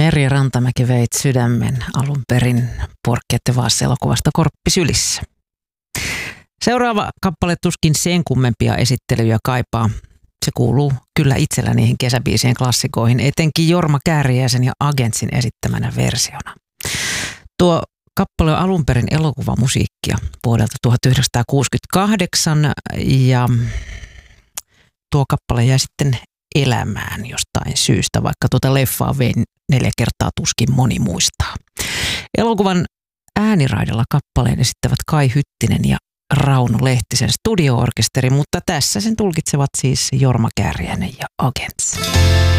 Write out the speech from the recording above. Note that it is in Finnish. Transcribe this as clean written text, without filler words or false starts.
Merja Rantamäki veit sydämen alun perin Porkki Vaas -elokuvasta Korppi sylissä. Seuraava kappale tuskin sen kummempia esittelyjä kaipaa. Se kuuluu kyllä itsellä niihin kesäbiisien klassikoihin, etenkin Jorma Kääriäisen ja Agentsin esittämänä versiona. Tuo kappale on alun perin elokuvamusiikkia vuodelta 1968 ja tuo kappale jäi sitten elämään jostain syystä, vaikka tuota leffaa vein 4 kertaa tuskin moni muistaa. Elokuvan ääniraidalla kappaleen esittävät Kai Hyttinen ja Rauno Lehtisen studio-orkesteri, mutta tässä sen tulkitsevat siis Jorma Kääriäinen ja Agents.